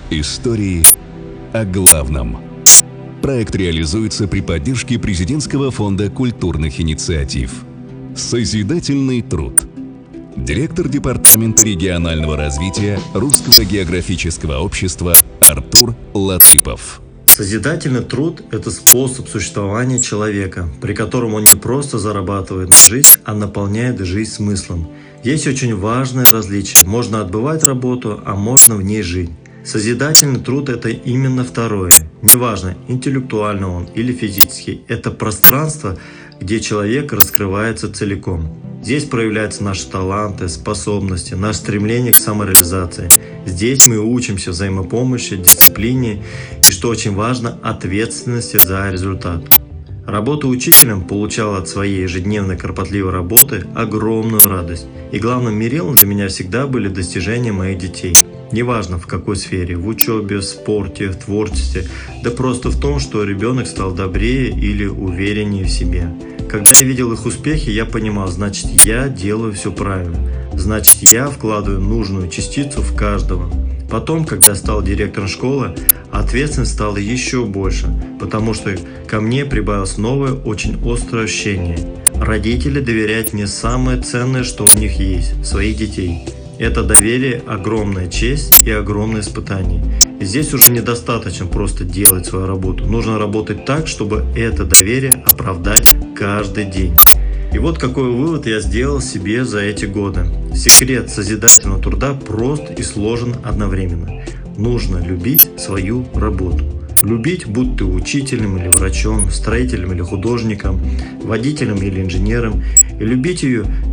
Истории о главном. Проект реализуется при поддержке Президентского фонда культурных инициатив. Созидательный труд. Директор Департамента регионального развития Русского географического общества Артур Латыпов. Созидательный труд – это способ существования человека, при котором он не просто зарабатывает на жизнь, а наполняет жизнь смыслом. Есть очень важное различие. Можно отбывать работу, а можно в ней жить. Созидательный труд – это именно второе. Неважно, интеллектуально он или физически. Это пространство, где человек раскрывается целиком. Здесь проявляются наши таланты, способности, наше стремление к самореализации. Здесь мы учимся взаимопомощи, дисциплине и, что очень важно, ответственности за результат. Работа учителем получала от своей ежедневной кропотливой работы огромную радость. И главным мерилом для меня всегда были достижения моих детей. Неважно в какой сфере, в учебе, в спорте, в творчестве, да просто в том, что ребенок стал добрее или увереннее в себе. Когда я видел их успехи, я понимал, значит, я делаю все правильно. Значит, я вкладываю нужную частицу в каждого. Потом, когда я стал директором школы, ответственность стала еще больше, потому что ко мне прибавилось новое, очень острое ощущение. Родители доверяют мне самое ценное, что у них есть – своих детей. Это доверие – огромная честь и огромное испытание. И здесь уже недостаточно просто делать свою работу. Нужно работать так, чтобы это доверие оправдать каждый день. И вот какой вывод я сделал себе за эти годы. Секрет созидательного труда прост и сложен одновременно. Нужно любить свою работу. Любить, будь ты учителем или врачом, строителем или художником, водителем или инженером. И любить ее